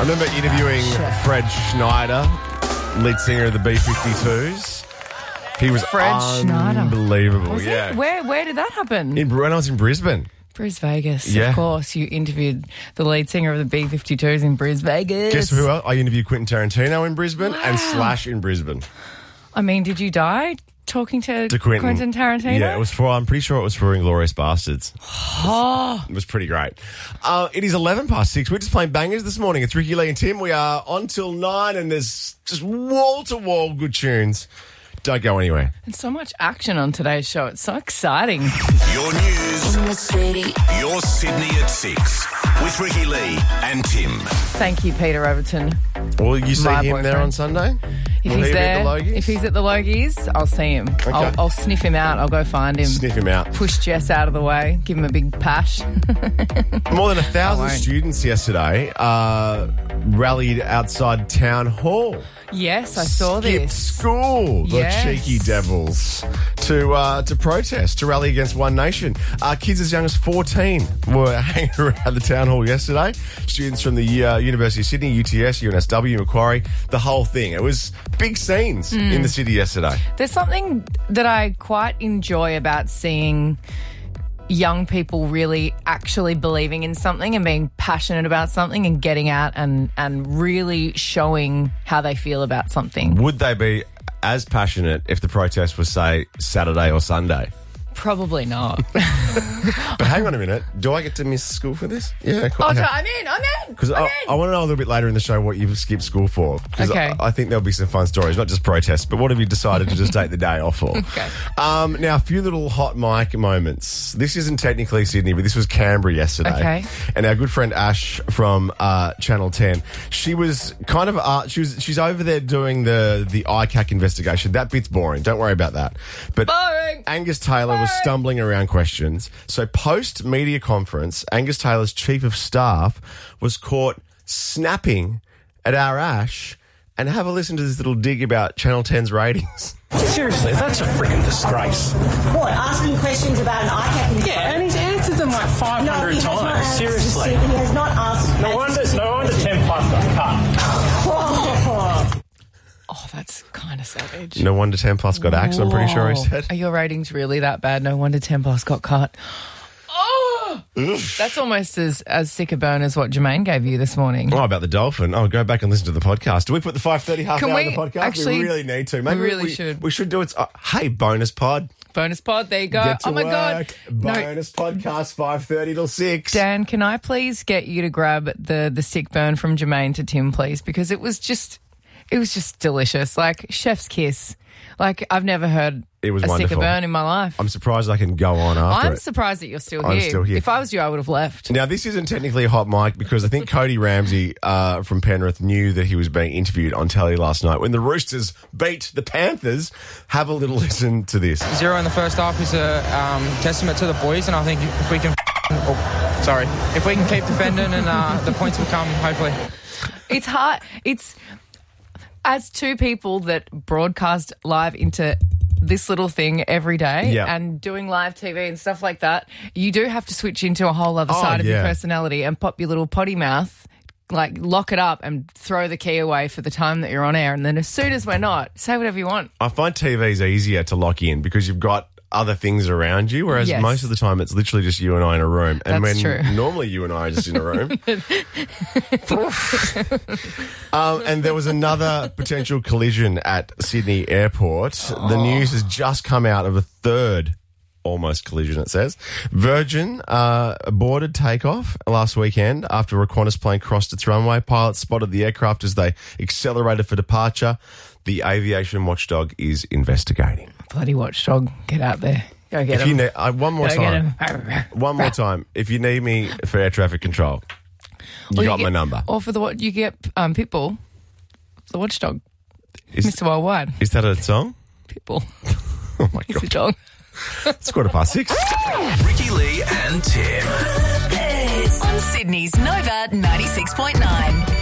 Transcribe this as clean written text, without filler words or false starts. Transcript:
remember interviewing Fred Schneider, lead singer of the B-52s. He was Fred Schneider. Unbelievable. Was yeah. it? Where did that happen? When I was in Brisbane. Bris Vegas, Yeah. of course. You interviewed the lead singer of the B-52s in Bris Vegas. Guess who else? I interviewed Quentin Tarantino in Brisbane and Wow. Slash in Brisbane. I mean, did you die talking to Quentin Tarantino? Yeah, I'm pretty sure it was for Inglourious Bastards. Oh. It was pretty great. It is 6:11. We're just playing bangers this morning. It's Ricky, Lee and Tim. We are on till 9 and there's just wall-to-wall good tunes. Don't go anywhere. There's so much action on today's show. It's so exciting. Your news, your Sydney at 6 with Ricky Lee and Tim. Thank you, Peter Overton. Will you see My him there boyfriend. on Sunday? If Will he's he be at there, the Logies? if he's at the Logies, I'll see him. Okay. I'll sniff him out. I'll go find him. Sniff him out. Push Jess out of the way. Give him a big pash. More than 1,000 I won't. students yesterday rallied outside Town Hall. Yes, I saw Skipped this. school, the Yes. cheeky devils, to protest, to rally against One Nation. Kids as young as 14 were hanging around the town hall yesterday. Students from the University of Sydney, UTS, UNSW, Macquarie, the whole thing. It was big scenes in the city yesterday. There's something that I quite enjoy about seeing young people really actually believing in something and being passionate about something and getting out and really showing how they feel about something. Would they be as passionate if the protest was, say, Saturday or Sunday? Probably not. But hang on a minute. Do I get to miss school for this? Yeah. Oh, I'm in. Because I want to know a little bit later in the show what you've skipped school for. Because Okay. I think there'll be some fun stories, not just protests, but what have you decided to just take the day off for? Okay. Now, a few little hot mic moments. This isn't technically Sydney, but this was Canberra yesterday. Okay. And our good friend Ash from Channel 10, she was kind of she's over there doing the ICAC investigation. That bit's boring. Don't worry about that. But Boring. Angus Taylor was stumbling around questions. So post media conference, Angus Taylor's chief of staff was caught snapping at our Ash. And have a listen to this little dig about Channel 10's ratings. Seriously, that's a freaking disgrace. What, asking questions about an ICAC inquiry? Yeah, and he's answered them like 500 No, he has not times. asked- Seriously. He has not asked. No wonder 10 plus got cut. Oh, that's kind of savage. No wonder 10 Plus got axed, I'm pretty sure he Whoa. said. Are your ratings really that bad? No wonder 10 Plus got cut. Oh! That's almost as sick a burn as what Jermaine gave you this morning. Oh, about the dolphin. Oh, go back and listen to the podcast. Do we put the 5:30 half Can hour we in the podcast? actually- we really need to. Maybe we really should. We should do it. Hey, bonus pod. Bonus pod, there you go. Get to Oh my God. work. No, Bonus podcast, 5:30 till 6. Dan, can I please get you to grab the sick burn from Jermaine to Tim, please? Because it was just delicious. Like chef's kiss. Like I've never heard It was a sicker wonderful. burn in my life. I'm surprised I can go on after I'm it. surprised that you're still I'm here. still here. If I was you, I would have left. Now, this isn't technically a hot mic because I think Cody Ramsey from Penrith knew that he was being interviewed on telly last night. When the Roosters beat the Panthers, have a little listen to this. 0 in the first half is a testament to the boys, and I think if we can, if we can keep defending, and the points will come, hopefully. It's hard. It's as two people that broadcast live into this little thing every day Yeah. and doing live TV and stuff like that, you do have to switch into a whole other Oh, side of your yeah. personality and pop your little potty mouth, like lock it up and throw the key away for the time that you're on air. And then as soon as we're not, say whatever you want. I find TV's easier to lock in because you've got other things around you, whereas Yes. most of the time it's literally just you and I in a room. And That's when true. normally you and I are just in a room. And there was another potential collision at Sydney Airport. The news has just come out of a third almost collision, it says. Virgin aborted takeoff last weekend after a Qantas plane crossed its runway. Pilots spotted the aircraft as they accelerated for departure. The aviation watchdog is investigating. Bloody watchdog, get out there. Go get If you him. need, one more Go get time. him. One more time. If you need me for air traffic control, you Or got my get- number. Or for the you get Pitbull, the watchdog, Is, Mr. Worldwide. is that a song? Pitbull, Oh, my he's a God. dog. It's 6:15. Ricky Lee and Tim. On Sydney's Nova 96.9.